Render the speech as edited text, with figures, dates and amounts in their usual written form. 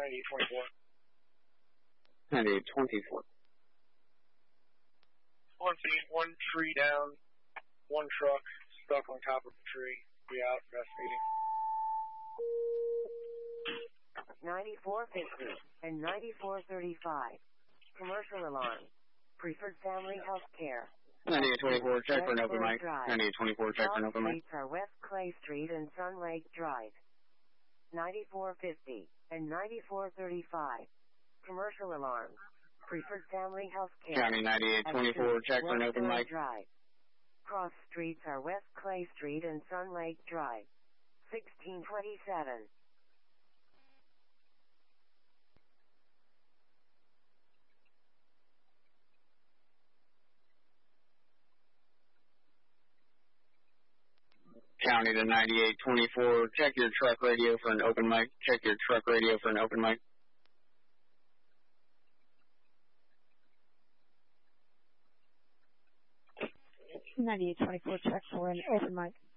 9824. 9824. One tree down, one truck stuck on top of the tree. Be out, investigating. 9450 and 9435. Commercial alarm. Preferred Family Health Care. 9824, check for an open mic. 9824, check for an open mic. Streets are West Clay Street and Sun Lake Drive. 9450 and 9435. Commercial alarm. Preferred Family Health Care. County 9824, check for an open mic. Drive. Cross streets are West Clay Street and Sun Lake Drive. 1627. County to 9824, check your truck radio for an open mic. Check your truck radio for an open mic. #9824, check for an open mic.